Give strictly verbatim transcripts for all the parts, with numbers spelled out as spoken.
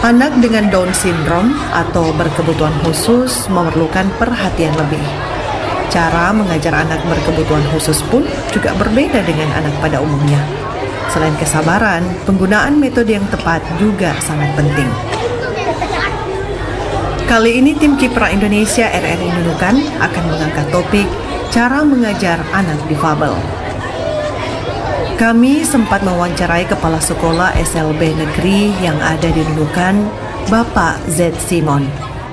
Anak dengan Down syndrome atau berkebutuhan khusus memerlukan perhatian lebih. Cara mengajar anak berkebutuhan khusus pun juga berbeda dengan anak pada umumnya. Selain kesabaran, penggunaan metode yang tepat juga sangat penting. Kali ini tim Kiprah Indonesia R R I Nunukan akan mengangkat topik cara mengajar anak difabel. Kami sempat mewawancarai Kepala Sekolah S L B Negeri yang ada di Nunukan, Bapak Z. Simon.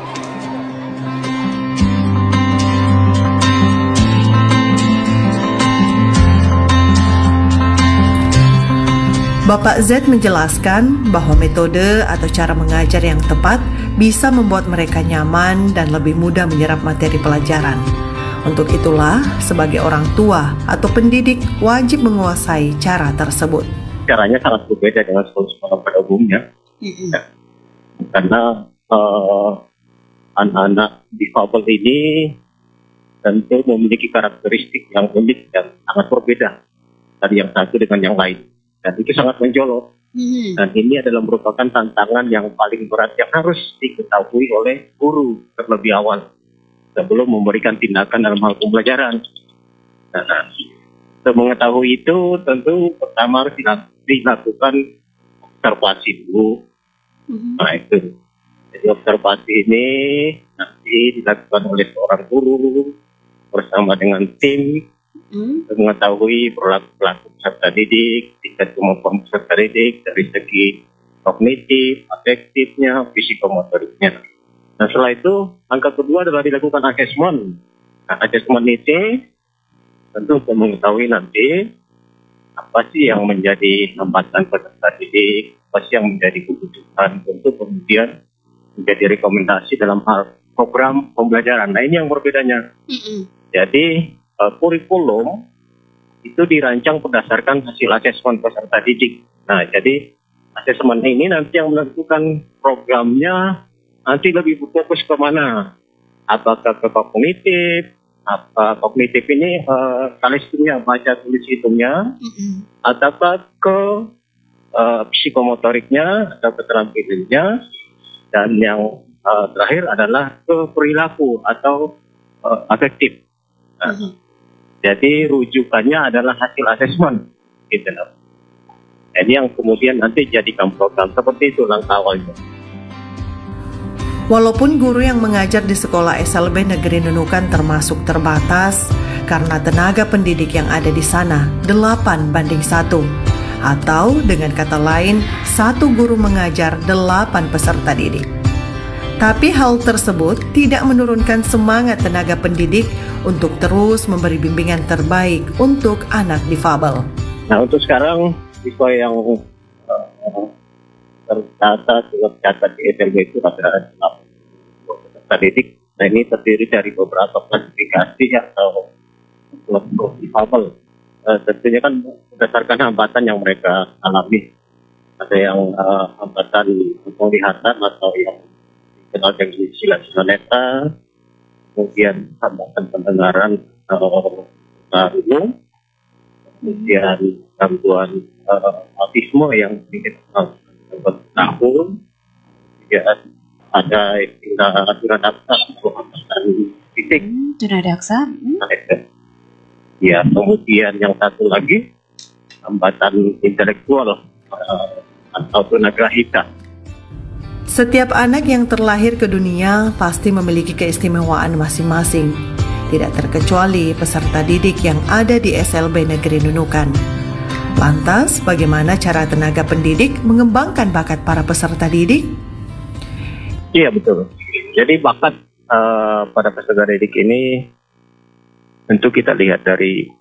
Bapak Z menjelaskan bahwa metode atau cara mengajar yang tepat bisa membuat mereka nyaman dan lebih mudah menyerap materi pelajaran. Untuk itulah, sebagai orang tua atau pendidik wajib menguasai cara tersebut. Caranya sangat berbeda dengan sekolah-sekolah pada umumnya, mm-hmm. ya. Karena uh, anak-anak difabel ini tentu memiliki karakteristik yang unik dan sangat berbeda dari yang satu dengan yang lain. Dan itu sangat menjolok. Mm-hmm. Dan ini adalah merupakan tantangan yang paling berat yang harus diketahui oleh guru terlebih awal sebelum memberikan tindakan dalam hal pembelajaran. Nah, untuk mengetahui itu tentu pertama harus dilakukan observasi dulu. Mm-hmm. Nah itu, jadi observasi ini nanti dilakukan oleh seorang guru bersama dengan tim mm-hmm. untuk mengetahui perilaku peserta didik, tingkat kemampuan peserta didik dari segi kognitif, afektifnya, psikomotoriknya. Nah setelah itu, langkah kedua adalah dilakukan asesmen. Nah, asesmen ini tentu untuk mengetahui nanti apa sih yang menjadi hambatan peserta didik, apa sih yang menjadi kebutuhan untuk kemudian menjadi rekomendasi dalam hal program pembelajaran. Nah ini yang berbedanya. Mm-hmm. Jadi uh, kurikulum itu dirancang berdasarkan hasil asesmen peserta didik. Nah jadi asesmen ini nanti yang menentukan programnya nanti lebih berfokus ke mana? Apakah ke kognitif? Apa kognitif ini uh, kalistumnya, baca tulis hitungnya? Mm-hmm. Ataukah ke uh, psikomotoriknya atau keterampilannya? Dan yang uh, terakhir adalah ke perilaku atau uh, afektif. Nah, mm-hmm. Jadi rujukannya adalah hasil asesmen, gitu. Ini yang kemudian nanti jadikan program seperti itu langkah awalnya. Walaupun guru yang mengajar di sekolah S L B Negeri Nunukan termasuk terbatas karena tenaga pendidik yang ada di sana delapan banding satu, atau dengan kata lain satu guru mengajar delapan peserta didik. Tapi hal tersebut tidak menurunkan semangat tenaga pendidik untuk terus memberi bimbingan terbaik untuk anak difabel. Nah untuk sekarang siswa yang uh, tercatat tercatat di S L B itu rata-rata peserta didik. Nah ini terdiri dari beberapa klasifikasi atau kelompok difabel. Uh, tentunya kan berdasarkan hambatan yang mereka alami. Ada yang uh, hambatan penglihatan atau yang dikenal dengan sila-sila neta, kemudian hambatan pendengaran atau umum, kemudian gangguan uh, autisme yang dikenal tahun, kemudian ada istilah tunadaksa atau hambatan fisik. Hmm, tunadaksa. Hmm. Ya, kemudian yang satu lagi hambatan intelektual uh, atau tunagrahita. Setiap anak yang terlahir ke dunia pasti memiliki keistimewaan masing-masing, tidak terkecuali peserta didik yang ada di S L B Negeri Nunukan. Lantas, bagaimana cara tenaga pendidik mengembangkan bakat para peserta didik? Iya betul. Jadi bakat uh, pada peserta didik ini tentu kita lihat dari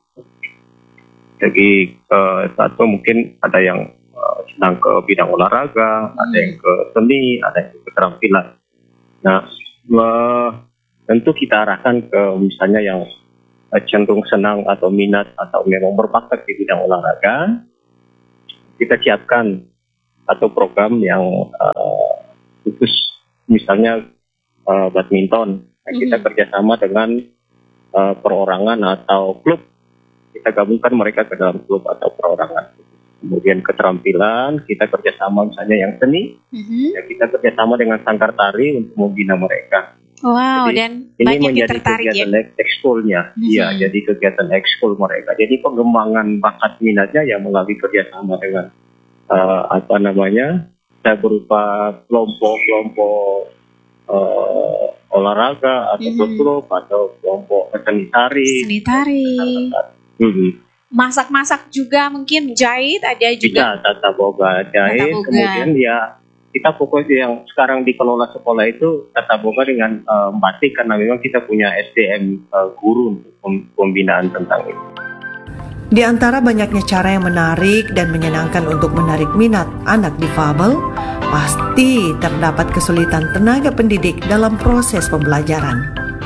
segi uh, satu mungkin ada yang uh, senang ke bidang olahraga, hmm. ada yang ke seni, ada yang ke keterampilan. Nah, uh, tentu kita arahkan ke misalnya yang uh, cenderung senang atau minat atau memang berbakat di bidang olahraga. Kita siapkan satu program yang uh, khusus misalnya uh, badminton. Nah, mm-hmm. Kita kerjasama dengan uh, perorangan atau klub. Kita gabungkan mereka ke dalam klub atau perorangan. Kemudian keterampilan, kita kerjasama misalnya yang seni, Mhm. ya kita kerjasama dengan sanggar tari untuk membina mereka. Wow, Jadi, dan ini banyak yang menjadi tertarik ya. kegiatan ek- ekskulnya, iya, Mhm. jadi kegiatan ekskul mereka. Jadi pengembangan bakat minatnya ya melalui kerjasama dengan eh, apa namanya, saya berupa kelompok-kelompok eh, olahraga atau Mhm. klub-klub atau kelompok seni tari. Seni tari, Mhm. masak-masak juga mungkin, jahit ada Bisa juga. tata boga jahit, Tata boga. kemudian ya kita fokus yang sekarang dikelola sekolah itu tata boga dengan eh, batik karena memang kita punya S D M eh, guru untuk pem- pembinaan tentang itu. Di antara banyaknya cara yang menarik dan menyenangkan untuk menarik minat anak difabel, pasti terdapat kesulitan tenaga pendidik dalam proses pembelajaran.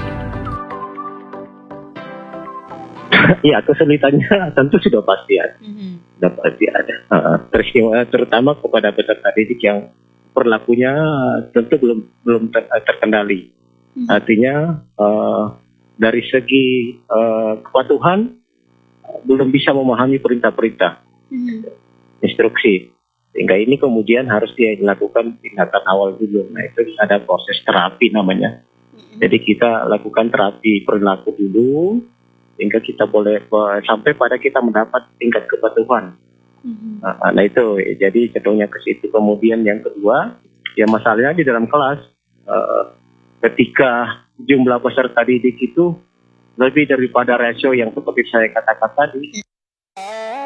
Iya, kesulitannya tentu sudah pasti ada. Mhm. Sudah pasti ada. Uh, terus- terutama kepada peserta didik yang perilakunya tentu belum belum ter- terkendali. Mhm. Artinya uh, dari segi uh, kepatuhan uh, belum bisa memahami perintah-perintah, Mhm. instruksi. Sehingga ini kemudian harus dilakukan tindakan awal dulu. Nah, itu ada proses terapi namanya. Mhm. Jadi kita lakukan terapi perilaku dulu, sehingga kita boleh eh, sampai pada kita mendapat tingkat kepatuhan. Mhm. Nah, nah itu, jadi cenderungnya ke situ. Kemudian yang kedua, ya masalahnya di dalam kelas, eh, ketika jumlah peserta didik itu lebih daripada rasio yang seperti saya katakan tadi,